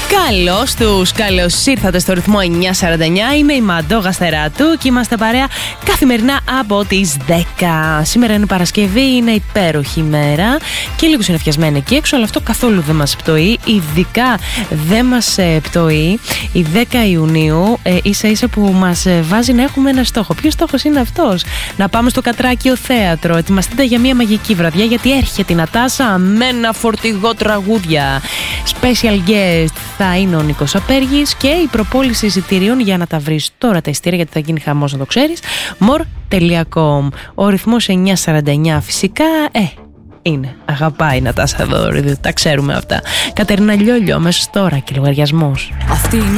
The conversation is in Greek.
Καλώς τους, καλώς ήρθατε στο ρυθμό 949. Είμαι η Μαντώ Γαστεράτου και είμαστε παρέα καθημερινά από τις 10. Σήμερα είναι Παρασκευή, είναι υπέροχη ημέρα και λίγο συννεφιασμένη εκεί έξω, αλλά αυτό καθόλου δεν μας πτωεί. Ειδικά δεν μας πτωεί η 10 Ιουνίου, ίσα ίσα που μας βάζει να έχουμε ένα στόχο. Ποιος στόχος είναι αυτός? Να πάμε στο Κατράκιο Θέατρο. Ετοιμαστείτε για μια μαγική βραδιά, γιατί έρχεται η Νατάσα με ένα φορτηγό τραγούδια. Special guest θα είναι ο Νίκος Απέργης και η προπόληση εισιτηρίων, για να τα βρεις τώρα τα εισιτήρια, γιατί θα γίνει χαμός να το ξέρεις, more.com. Ο ρυθμός 949 φυσικά είναι. Αγαπάει η Νατάσα Δώρη, τα ξέρουμε αυτά. Κατερίνα Λιόλιο, αμέσως τώρα και λογαριασμός.